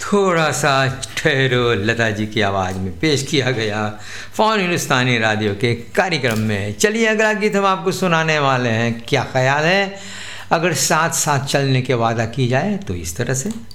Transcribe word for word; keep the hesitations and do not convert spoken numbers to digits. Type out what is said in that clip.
थोड़ा सा ठहरो लता जी की आवाज़ में पेश किया गया फ़ॉन हिंदुस्तानी रेडियो के कार्यक्रम में। चलिए अगला गीत हम आपको सुनाने वाले हैं। क्या ख्याल है अगर साथ साथ चलने के वादा की जाए तो इस तरह से।